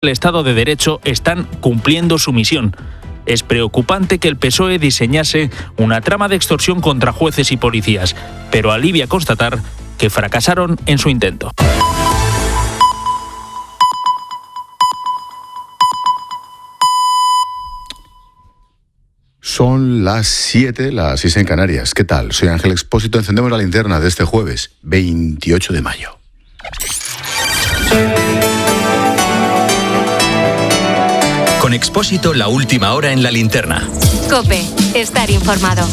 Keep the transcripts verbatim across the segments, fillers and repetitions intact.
el Estado de Derecho están cumpliendo su misión. Es preocupante que el P S O E diseñase una trama de extorsión contra jueces y policías, pero alivia constatar que fracasaron en su intento. Son las siete, las seis en Canarias. ¿Qué tal? Soy Ángel Expósito. Encendemos la linterna de este jueves, veintiocho de mayo. Con Expósito, la última hora en la linterna. COPE, estar informado.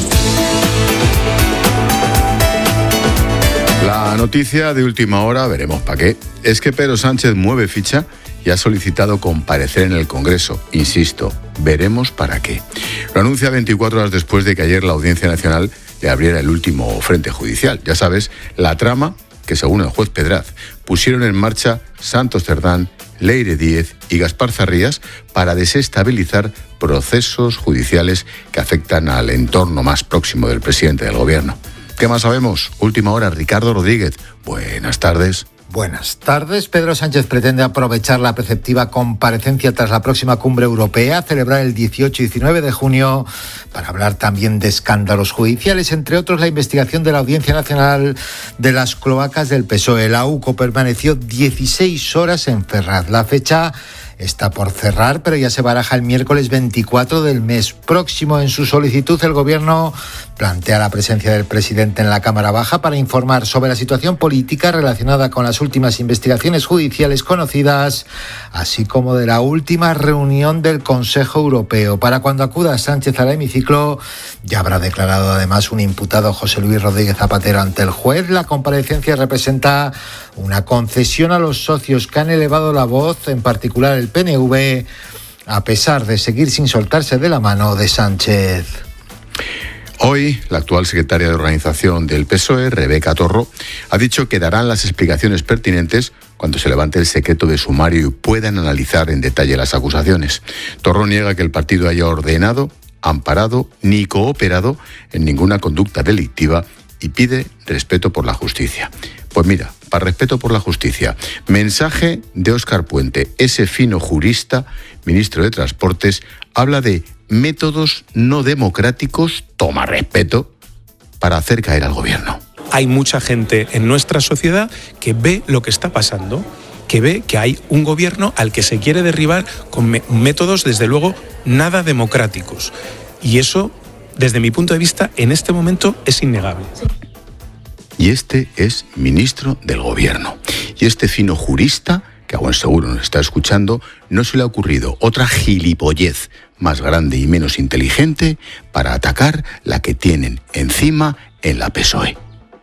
La noticia de última hora, veremos para qué, es que Pedro Sánchez mueve ficha y ha solicitado comparecer en el Congreso. Insisto, veremos para qué. Lo anuncia veinticuatro horas después de que ayer la Audiencia Nacional le abriera el último frente judicial. Ya sabes, la trama que, según el juez Pedraz, pusieron en marcha Santos Cerdán, Leire Díez y Gaspar Zarrías para desestabilizar procesos judiciales que afectan al entorno más próximo del presidente del gobierno. ¿Qué más sabemos? Última hora, Ricardo Rodríguez. Buenas tardes. Buenas tardes. Pedro Sánchez pretende aprovechar la preceptiva comparecencia tras la próxima cumbre europea, celebrar el dieciocho y diecinueve de junio, para hablar también de escándalos judiciales, entre otros la investigación de la Audiencia Nacional de las cloacas del P S O E. La U C O permaneció dieciséis horas en Ferraz. La fecha está por cerrar, pero ya se baraja el miércoles veinticuatro del mes próximo. En su solicitud, el Gobierno plantea la presencia del presidente en la Cámara Baja para informar sobre la situación política relacionada con las últimas investigaciones judiciales conocidas, así como de la última reunión del Consejo Europeo. Para cuando acuda Sánchez al hemiciclo, ya habrá declarado además un imputado, José Luis Rodríguez Zapatero, ante el juez. La comparecencia representa una concesión a los socios que han elevado la voz, en particular el P N V, a pesar de seguir sin soltarse de la mano de Sánchez. Hoy, la actual secretaria de Organización del P S O E, Rebeca Torro, ha dicho que darán las explicaciones pertinentes cuando se levante el secreto de sumario y puedan analizar en detalle las acusaciones. Torro niega que el partido haya ordenado, amparado ni cooperado en ninguna conducta delictiva y pide respeto por la justicia. Pues mira, para respeto por la justicia, mensaje de Óscar Puente, ese fino jurista, ministro de Transportes, habla de métodos no democráticos, toma respeto, para hacer caer al gobierno. Hay mucha gente en nuestra sociedad que ve lo que está pasando, que ve que hay un gobierno al que se quiere derribar con me- métodos, desde luego, nada democráticos. Y eso, desde mi punto de vista, en este momento es innegable. Y este es ministro del gobierno. Y este fino jurista, que a buen seguro nos está escuchando, no se le ha ocurrido otra gilipollez más grande y menos inteligente para atacar la que tienen encima en la P S O E.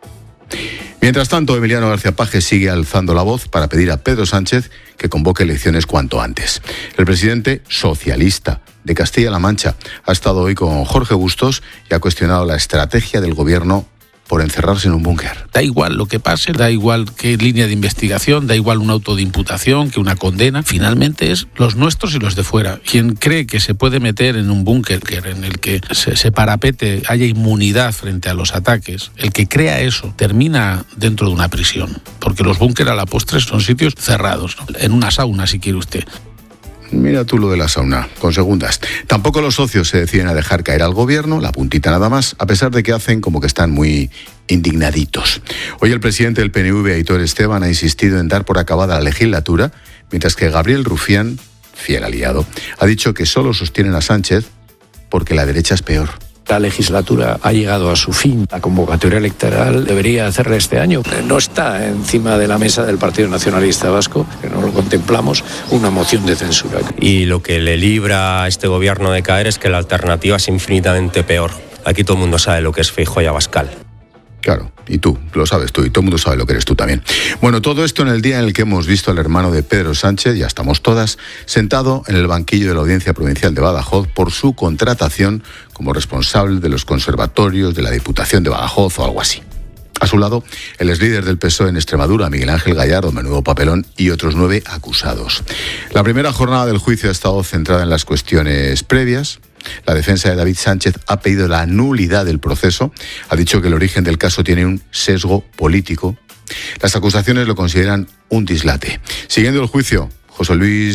Mientras tanto, Emiliano García Paje sigue alzando la voz para pedir a Pedro Sánchez que convoque elecciones cuanto antes. El presidente socialista de Castilla-La Mancha ha estado hoy con Jorge Bustos y ha cuestionado la estrategia del gobierno por encerrarse en un búnker. Da igual lo que pase, da igual qué línea de investigación, da igual un auto de imputación, que una condena. Finalmente es los nuestros y los de fuera. Quien cree que se puede meter en un búnker en el que se, se parapete, haya inmunidad frente a los ataques, el que crea eso termina dentro de una prisión. Porque los búnker a la postre son sitios cerrados, ¿no? En una sauna, si quiere usted. Mira tú lo de la sauna, con segundas. Tampoco los socios se deciden a dejar caer al gobierno, la puntita nada más, a pesar de que hacen como que están muy indignaditos. Hoy el presidente del P N V, Aitor Esteban, ha insistido en dar por acabada la legislatura, mientras que Gabriel Rufián, fiel aliado, ha dicho que solo sostienen a Sánchez porque la derecha es peor. La legislatura ha llegado a su fin. La convocatoria electoral debería hacerla este año. No está encima de la mesa del Partido Nacionalista Vasco, que no lo contemplamos, una moción de censura. Y lo que le libra a este gobierno de caer es que la alternativa es infinitamente peor. Aquí todo el mundo sabe lo que es Feijóo y Abascal. Claro, y tú, lo sabes tú, y todo el mundo sabe lo que eres tú también. Bueno, todo esto en el día en el que hemos visto al hermano de Pedro Sánchez, ya estamos todas, sentado en el banquillo de la Audiencia Provincial de Badajoz por su contratación como responsable de los conservatorios de la Diputación de Badajoz o algo así. A su lado, el exlíder del P S O E en Extremadura, Miguel Ángel Gallardo, menudo papelón, y otros nueve acusados. La primera jornada del juicio ha estado centrada en las cuestiones previas. La defensa de David Sánchez ha pedido la nulidad del proceso, ha dicho que el origen del caso tiene un sesgo político. Las acusaciones lo consideran un dislate. Siguiendo el juicio, José Luis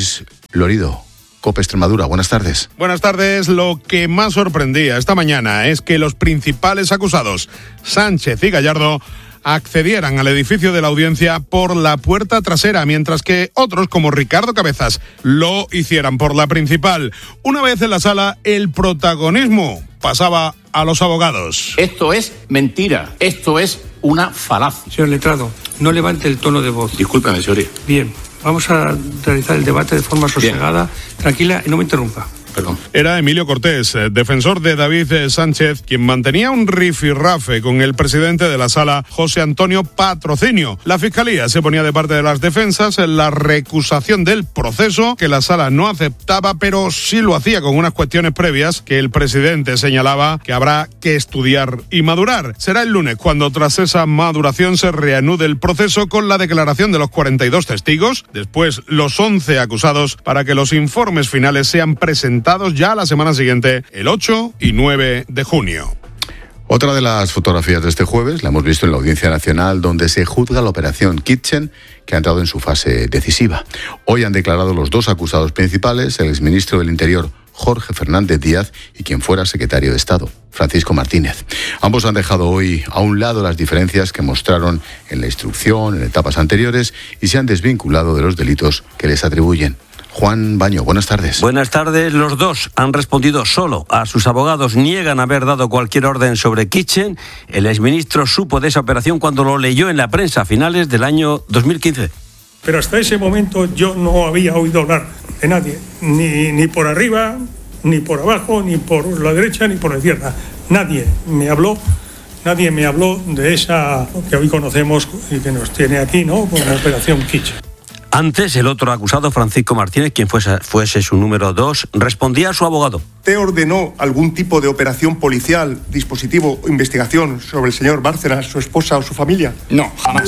Lorido, COPE Extremadura, buenas tardes. Buenas tardes. Lo que más sorprendía esta mañana es que los principales acusados, Sánchez y Gallardo, accedieran al edificio de la audiencia por la puerta trasera, mientras que otros, como Ricardo Cabezas, lo hicieran por la principal. Una vez en la sala, el protagonismo pasaba a los abogados. Esto es mentira, esto es una falacia. Señor letrado, no levante el tono de voz. Discúlpame, señor. Bien, vamos a realizar el debate de forma sosegada, Bien. tranquila y no me interrumpa. Perdón. Era Emilio Cortés, defensor de David Sánchez, quien mantenía un rifirrafe con el presidente de la sala, José Antonio Patrocinio. La Fiscalía se ponía de parte de las defensas en la recusación del proceso, que la sala no aceptaba, pero sí lo hacía con unas cuestiones previas que el presidente señalaba que habrá que estudiar y madurar. Será el lunes cuando, tras esa maduración, se reanude el proceso con la declaración de los cuarenta y dos testigos, después los once acusados, para que los informes finales sean presentados ya la semana siguiente, el ocho y nueve de junio. Otra de las fotografías de este jueves la hemos visto en la Audiencia Nacional, donde se juzga la operación Kitchen, que ha entrado en su fase decisiva. Hoy han declarado los dos acusados principales, el exministro del Interior, Jorge Fernández Díaz, y quien fuera secretario de Estado, Francisco Martínez. Ambos han dejado hoy a un lado las diferencias que mostraron en la instrucción, en etapas anteriores, y se han desvinculado de los delitos que les atribuyen. Juan Baño, buenas tardes. Buenas tardes. Los dos han respondido solo a sus abogados. Niegan haber dado cualquier orden sobre Kitchen. El exministro supo de esa operación cuando lo leyó en la prensa a finales del año dos mil quince. Pero hasta ese momento yo no había oído hablar de nadie, ni, ni por arriba, ni por abajo, ni por la derecha, ni por la izquierda. Nadie me habló, nadie me habló de esa que hoy conocemos y que nos tiene aquí, ¿no?, como Operación Kitchen. Antes, el otro acusado, Francisco Martínez, quien fuese, fuese su número dos, respondía a su abogado. ¿Te ordenó algún tipo de operación policial, dispositivo o investigación sobre el señor Bárcenas, su esposa o su familia? No, jamás.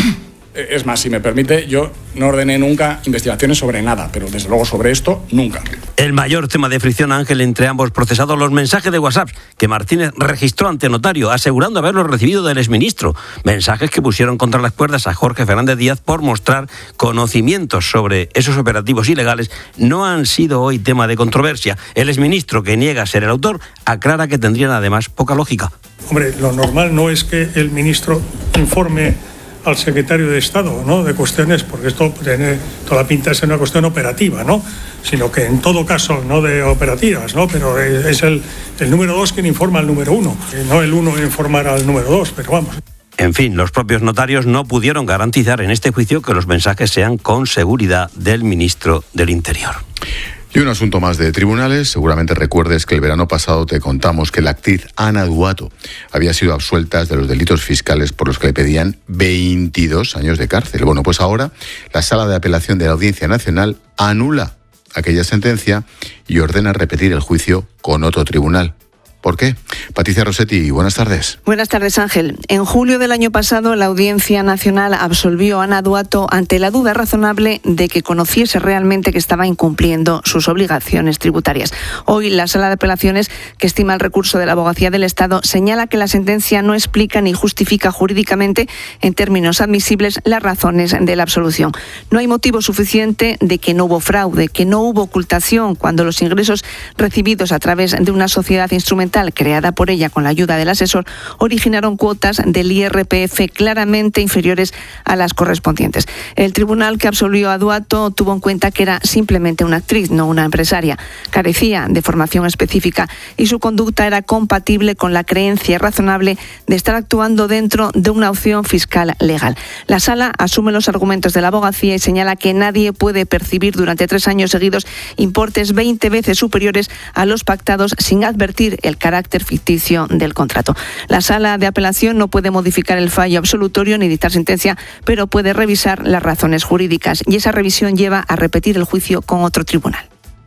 Es más, si me permite, yo no ordené nunca investigaciones sobre nada, pero desde luego sobre esto, nunca. El mayor tema de fricción, Ángel, entre ambos procesados, los mensajes de WhatsApp que Martínez registró ante notario, asegurando haberlos recibido del exministro. Mensajes que pusieron contra las cuerdas a Jorge Fernández Díaz por mostrar conocimientos sobre esos operativos ilegales. No han sido hoy tema de controversia. El exministro, que niega ser el autor, aclara que tendrían además poca lógica. Hombre, lo normal no es que el ministro informe al secretario de Estado, ¿no?, de cuestiones, porque esto tiene toda la pinta de ser una cuestión operativa, ¿no?, sino que en todo caso no de operativas, ¿no?, pero es el, el número dos quien informa al número uno, no el uno informar al número dos, pero vamos. En fin, los propios notarios no pudieron garantizar en este juicio que los mensajes sean con seguridad del ministro del Interior. Y un asunto más de tribunales. Seguramente recuerdes que el verano pasado te contamos que la actriz Ana Duato había sido absuelta de los delitos fiscales por los que le pedían veintidós años de cárcel. Bueno, pues ahora la Sala de Apelación de la Audiencia Nacional anula aquella sentencia y ordena repetir el juicio con otro tribunal. ¿Por qué? Patricia Rossetti, buenas tardes. Buenas tardes, Ángel. En julio del año pasado, la Audiencia Nacional absolvió a Ana Duato ante la duda razonable de que conociese realmente que estaba incumpliendo sus obligaciones tributarias. Hoy, la Sala de Apelaciones, que estima el recurso de la Abogacía del Estado, señala que la sentencia no explica ni justifica jurídicamente, en términos admisibles, las razones de la absolución. No hay motivo suficiente de que no hubo fraude, que no hubo ocultación cuando los ingresos recibidos a través de una sociedad instrumental creada por ella con la ayuda del asesor originaron cuotas del I R P F claramente inferiores a las correspondientes. El tribunal que absolvió a Duato tuvo en cuenta que era simplemente una actriz, no una empresaria. Carecía de formación específica y su conducta era compatible con la creencia razonable de estar actuando dentro de una opción fiscal legal. La Sala asume los argumentos de la abogacía y señala que nadie puede percibir durante tres años seguidos importes veinte veces superiores a los pactados sin advertir el carácter ficticio del contrato. La Sala de Apelación no puede modificar el fallo absolutorio ni dictar sentencia, pero puede revisar las razones jurídicas y esa revisión lleva a repetir el juicio con otro tribunal.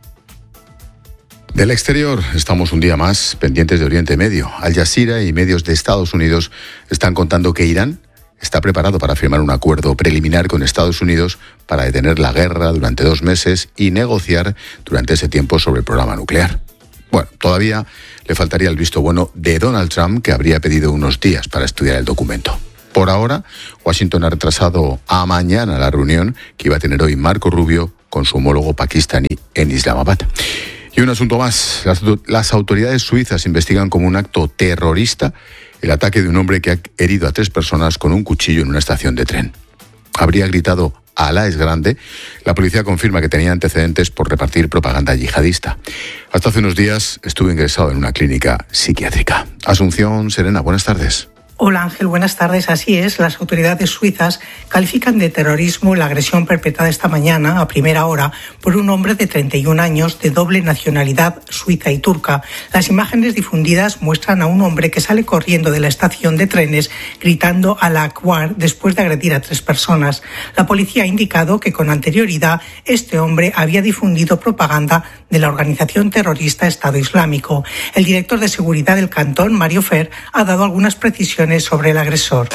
Del exterior, estamos un día más pendientes de Oriente Medio. Al Jazeera y medios de Estados Unidos están contando que Irán está preparado para firmar un acuerdo preliminar con Estados Unidos para detener la guerra durante dos meses y negociar durante ese tiempo sobre el programa nuclear. Bueno, todavía le faltaría el visto bueno de Donald Trump, que habría pedido unos días para estudiar el documento. Por ahora, Washington ha retrasado a mañana la reunión que iba a tener hoy Marco Rubio con su homólogo pakistaní en Islamabad. Y un asunto más. Las, las autoridades suizas investigan como un acto terrorista el ataque de un hombre que ha herido a tres personas con un cuchillo en una estación de tren. Habría gritado «Alá es grande». La policía confirma que tenía antecedentes por repartir propaganda yihadista. Hasta hace unos días estuvo ingresado en una clínica psiquiátrica. Asunción Serena, buenas tardes. Hola Ángel, buenas tardes. Así es, las autoridades suizas califican de terrorismo la agresión perpetrada esta mañana a primera hora por un hombre de treinta y un años de doble nacionalidad suiza y turca. Las imágenes difundidas muestran a un hombre que sale corriendo de la estación de trenes gritando Alá Akbar después de agredir a tres personas. La policía ha indicado que con anterioridad este hombre había difundido propaganda de la organización terrorista Estado Islámico. El director de seguridad del cantón, Mario Fer, ha dado algunas precisiones sobre el agresor.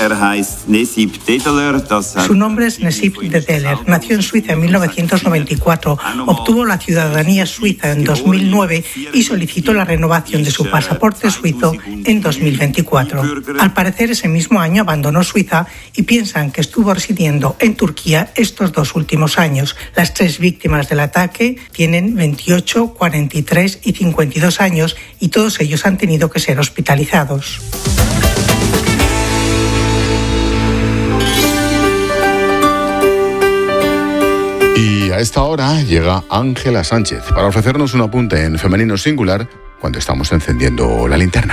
Su nombre es Necip Dedeler. Nació en Suiza en mil novecientos noventa y cuatro, obtuvo la ciudadanía suiza en dos mil nueve y solicitó la renovación de su pasaporte suizo en dos mil veinticuatro. Al parecer, ese mismo año abandonó Suiza y piensan que estuvo residiendo en Turquía estos dos últimos años. Las tres víctimas del ataque tienen veintiocho, cuarenta y tres y cincuenta y dos años y todos ellos han tenido que ser hospitalizados. Y a esta hora llega Ángela Sánchez para ofrecernos un apunte en femenino singular cuando estamos encendiendo la linterna.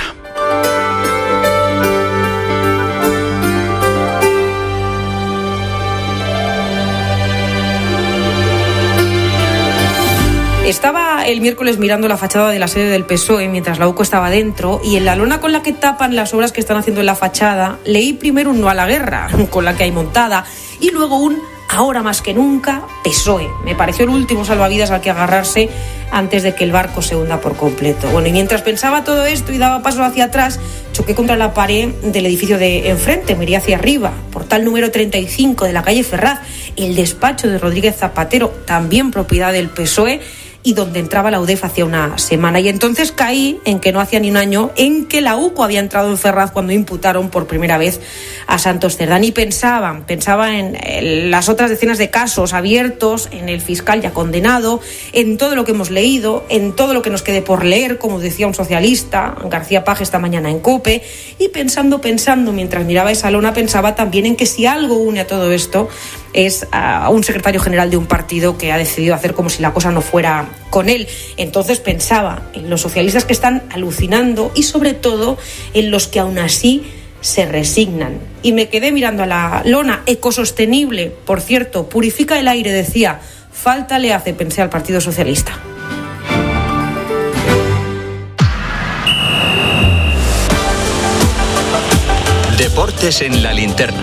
Estaba el miércoles mirando la fachada de la sede del P S O E mientras la U C O estaba dentro y en la lona con la que tapan las obras que están haciendo en la fachada leí primero un no a la guerra, con la que hay montada, y luego un ahora más que nunca P S O E. Me pareció el último salvavidas al que agarrarse antes de que el barco se hunda por completo. Bueno, y mientras pensaba todo esto y daba paso hacia atrás, choqué contra la pared del edificio de enfrente, miré hacia arriba, portal número treinta y cinco de la calle Ferraz, el despacho de Rodríguez Zapatero, también propiedad del P S O E, y donde entraba la U D E F hacía una semana. Y entonces caí en que no hacía ni un año en que la U C O había entrado en Ferraz cuando imputaron por primera vez a Santos Cerdán. Y pensaba, pensaba en las otras decenas de casos abiertos, en el fiscal ya condenado, en todo lo que hemos leído, en todo lo que nos quede por leer, como decía un socialista, García Paje esta mañana en COPE, y pensando, pensando, mientras miraba esa lona, pensaba también en que si algo une a todo esto es a un secretario general de un partido que ha decidido hacer como si la cosa no fuera con él. Entonces pensaba en los socialistas que están alucinando y sobre todo en los que aún así se resignan. Y me quedé mirando a la lona. Ecosostenible, por cierto, purifica el aire, decía. Falta le hace, pensé, al Partido Socialista. Deportes en la linterna.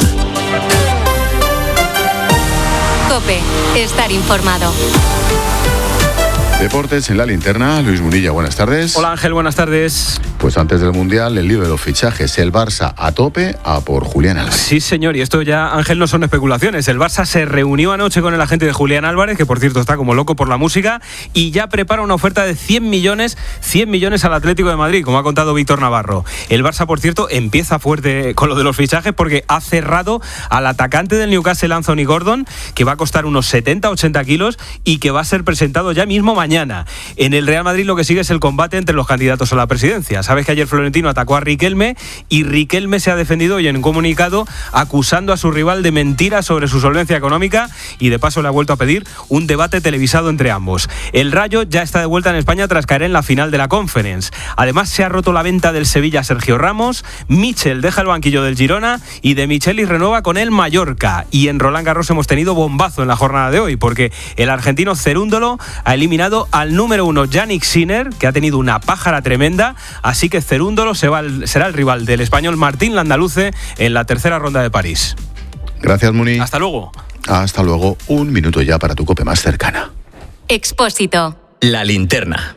COPE, estar informado. Deportes en la linterna, Luis Munilla, buenas tardes. Hola Ángel, buenas tardes. Pues antes del Mundial, el lío de los fichajes, el Barça a tope a por Julián Álvarez. Sí señor, y esto ya, Ángel, no son especulaciones. El Barça se reunió anoche con el agente de Julián Álvarez, que por cierto está como loco por la música, y ya prepara una oferta de cien millones, cien millones al Atlético de Madrid, como ha contado Víctor Navarro. El Barça, por cierto, empieza fuerte con lo de los fichajes porque ha cerrado al atacante del Newcastle, Anthony Gordon, que va a costar unos setenta a ochenta kilos y que va a ser presentado ya mismo mañana. En el Real Madrid lo que sigue es el combate entre los candidatos a la presidencia. Sabes que ayer Florentino atacó a Riquelme y Riquelme se ha defendido hoy en un comunicado acusando a su rival de mentiras sobre su solvencia económica y de paso le ha vuelto a pedir un debate televisado entre ambos. El Rayo ya está de vuelta en España tras caer en la final de la Conference. Además se ha roto la venta del Sevilla a Sergio Ramos, Michel deja el banquillo del Girona y De Michelis renueva con el Mallorca. Y en Roland Garros hemos tenido bombazo en la jornada de hoy porque el argentino Cerúndolo ha eliminado al número uno Yannick Sinner, que ha tenido una pájara tremenda, así que Cerúndolo se va al, será el rival del español Martín Landaluce en la tercera ronda de París. Gracias, Muni. Hasta luego. Hasta luego. Un minuto ya para tu COPE más cercana. Expósito. La linterna.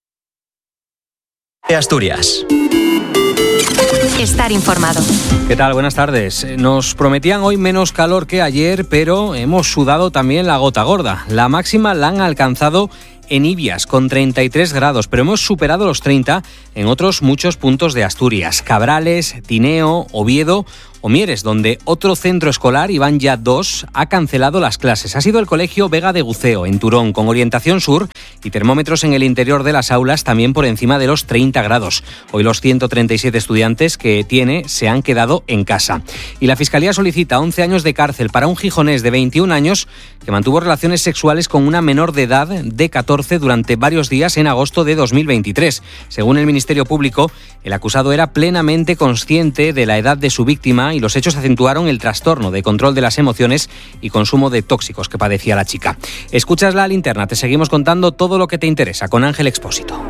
De Asturias. Estar informado. ¿Qué tal? Buenas tardes. Nos prometían hoy menos calor que ayer, pero hemos sudado también la gota gorda. La máxima la han alcanzado en Ibias, con treinta y tres grados, pero hemos superado los treinta en otros muchos puntos de Asturias. Cabrales, Tineo, Oviedo O Mieres, donde otro centro escolar, y van ya dos, ha cancelado las clases. Ha sido el Colegio Vega de Guceo, en Turón, con orientación sur y termómetros en el interior de las aulas también por encima de los treinta grados. Hoy los ciento treinta y siete estudiantes que tiene se han quedado en casa. Y la Fiscalía solicita once años de cárcel para un gijonés de veintiún años que mantuvo relaciones sexuales con una menor de edad de catorce durante varios días en agosto de dos mil veintitrés. Según el Ministerio Público, el acusado era plenamente consciente de la edad de su víctima y los hechos acentuaron el trastorno de control de las emociones y consumo de tóxicos que padecía la chica. Escuchas La Linterna, te seguimos contando todo lo que te interesa con Ángel Expósito.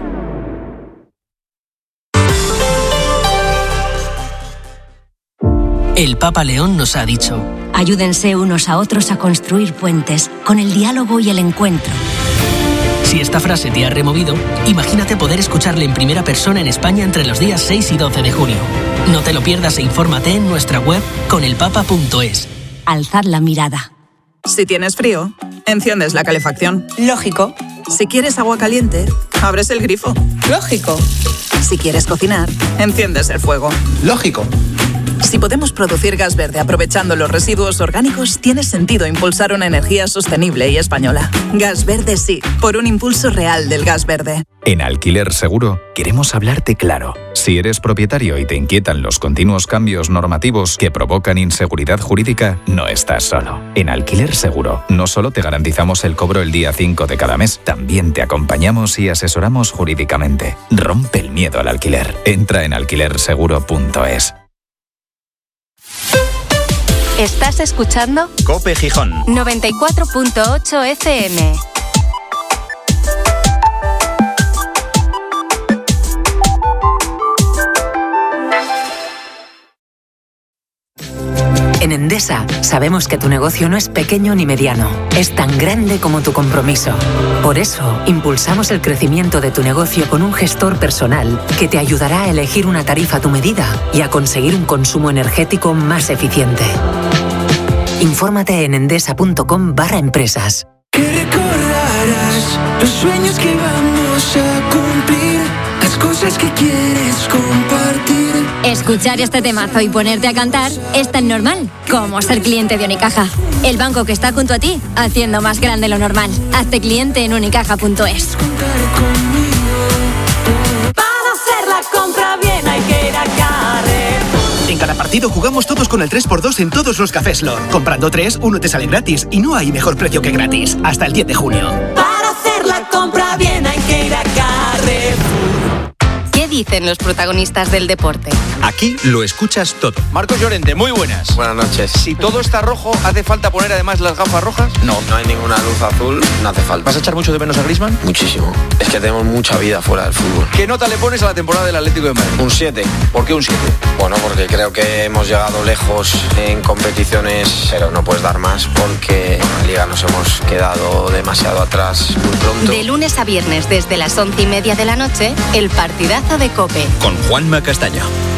El Papa León nos ha dicho: ayúdense unos a otros a construir puentes con el diálogo y el encuentro. Si esta frase te ha removido, imagínate poder escucharle en primera persona en España entre los días seis y doce de junio. No te lo pierdas e infórmate en nuestra web conelpapa punto es. Alzad la mirada. Si tienes frío, enciendes la calefacción. Lógico. Si quieres agua caliente, abres el grifo. Lógico. Si quieres cocinar, enciendes el fuego. Lógico. Si podemos producir gas verde aprovechando los residuos orgánicos, tiene sentido impulsar una energía sostenible y española. Gas Verde sí, por un impulso real del gas verde. En Alquiler Seguro queremos hablarte claro. Si eres propietario y te inquietan los continuos cambios normativos que provocan inseguridad jurídica, no estás solo. En Alquiler Seguro no solo te garantizamos el cobro el día cinco de cada mes, también te acompañamos y asesoramos jurídicamente. Rompe el miedo al alquiler. Entra en alquiler seguro punto es. ¿Estás escuchando? COPE Gijón. noventa y cuatro punto ocho F M. En Endesa sabemos que tu negocio no es pequeño ni mediano, es tan grande como tu compromiso. Por eso, impulsamos el crecimiento de tu negocio con un gestor personal que te ayudará a elegir una tarifa a tu medida y a conseguir un consumo energético más eficiente. Infórmate en endesa.com barra empresas. Que recordarás los sueños que vamos a cumplir, las cosas que quieres compartir. Escuchar este temazo y ponerte a cantar es tan normal como ser cliente de Unicaja. El banco que está junto a ti, haciendo más grande lo normal. Hazte cliente en unicaja punto es. Para hacer la compra bien hay que ir a Carrefour. En cada partido jugamos todos con el tres por dos en todos los cafés Lord. Comprando tres, uno te sale gratis y no hay mejor precio que gratis. Hasta el diez de junio. Para hacer la compra bien hay que ir a Carrefour. ¿Qué dicen los protagonistas del deporte? Aquí lo escuchas todo. Marcos Llorente, muy buenas. Buenas noches. Si todo está rojo, ¿hace falta poner además las gafas rojas? No, no hay ninguna luz azul, no hace falta. ¿Vas a echar mucho de menos a Griezmann? Muchísimo. Es que tenemos mucha vida fuera del fútbol. ¿Qué nota le pones a la temporada del Atlético de Madrid? Un siete. ¿Por qué un siete? Bueno, porque creo que hemos llegado lejos en competiciones, pero no puedes dar más porque en la Liga nos hemos quedado demasiado atrás muy pronto. De lunes a viernes desde las once y media de la noche, el partidazo de COPE. Con Juanma Castaño.